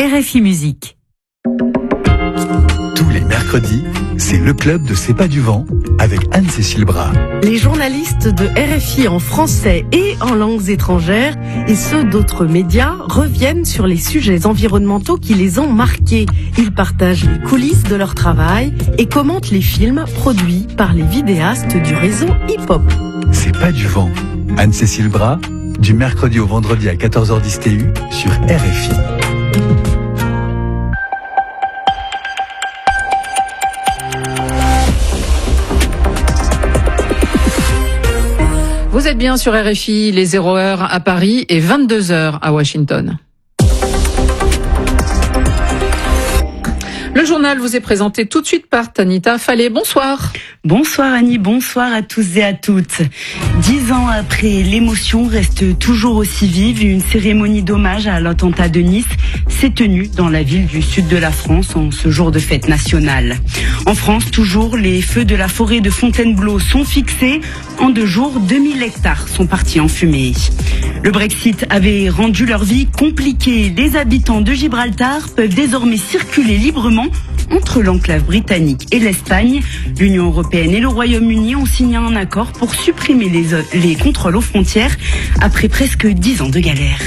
RFI Musique. Tous les mercredis, c'est le club de C'est pas du vent avec Anne-Cécile Bras. Les journalistes de RFI en français et en langues étrangères et ceux d'autres médias reviennent sur les sujets environnementaux qui les ont marqués. Ils partagent les coulisses de leur travail et commentent les films produits par les vidéastes du réseau hip-hop. C'est pas du vent. Anne-Cécile Bras, du mercredi au vendredi à 14h10 TU sur RFI. Vous êtes bien sur RFI, les 0h à Paris et 22h à Washington. Le journal vous est présenté tout de suite par Tanita Fallet. Bonsoir. Bonsoir Annie, bonsoir à tous et à toutes. 10 ans après, l'émotion reste toujours aussi vive. Une cérémonie d'hommage à l'attentat de Nice s'est tenue dans la ville du sud de la France en ce jour de fête nationale. En France, toujours, les feux de la forêt de Fontainebleau sont fixés. En 2 jours, 2000 hectares sont partis en fumée. Le Brexit avait rendu leur vie compliquée. Les habitants de Gibraltar peuvent désormais circuler librement entre l'enclave britannique et l'Espagne. L'Union européenne et le Royaume-Uni ont signé un accord pour supprimer les contrôles aux frontières après presque 10 ans de galère.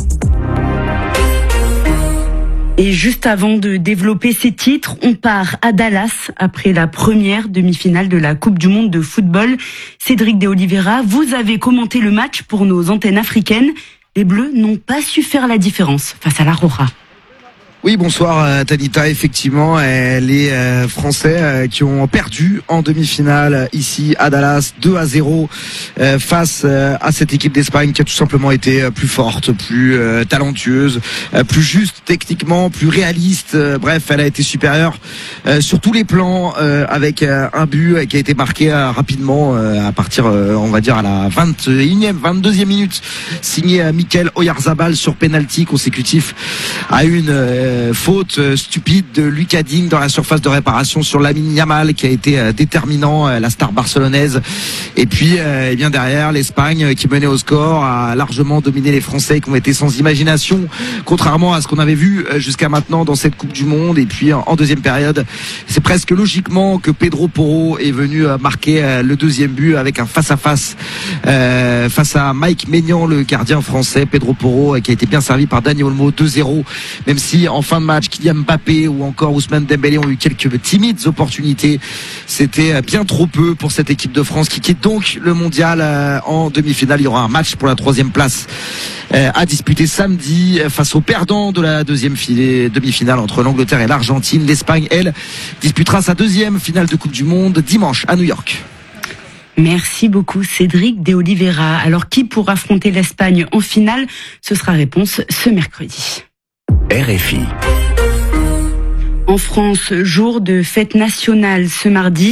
Et juste avant de développer ces titres, on part à Dallas après la première demi-finale de la Coupe du Monde de football. Cédric de Oliveira, vous avez commenté le match pour nos antennes africaines. Les Bleus n'ont pas su faire la différence face à la Roja. Oui, bonsoir Tanita, effectivement, les Français qui ont perdu en demi-finale ici à Dallas 2-0 face à cette équipe d'Espagne qui a tout simplement été plus forte, plus talentueuse, plus juste techniquement, plus réaliste. Bref, elle a été supérieure sur tous les plans avec un but qui a été marqué rapidement à partir, on va dire, à la 22e minute, signé Mikel Oyarzabal sur penalty consécutif à une faute stupide de Lucas Digne dans la surface de réparation sur Lamine Yamal qui a été déterminant, la star barcelonaise. Et puis et bien derrière, l'Espagne qui menait au score a largement dominé les Français qui ont été sans imagination, contrairement à ce qu'on avait vu jusqu'à maintenant dans cette Coupe du Monde. Et puis en deuxième période, c'est presque logiquement que Pedro Porro est venu marquer le deuxième but avec un face-à-face face à Mike Maignan, le gardien français. Pedro Porro qui a été bien servi par Dani Olmo, 2-0, même si en fin de match, Kylian Mbappé ou encore Ousmane Dembélé ont eu quelques timides opportunités. C'était bien trop peu pour cette équipe de France qui quitte donc le mondial en demi-finale. Il y aura un match pour la 3e place à disputer samedi face aux perdants de la deuxième demi-finale entre l'Angleterre et l'Argentine. L'Espagne, elle, disputera sa 2e finale de Coupe du Monde dimanche à New York. Merci beaucoup Cédric de Oliveira. Alors qui pourra affronter l'Espagne en finale? Ce sera réponse ce mercredi. RFI. En France, jour de fête nationale ce mardi.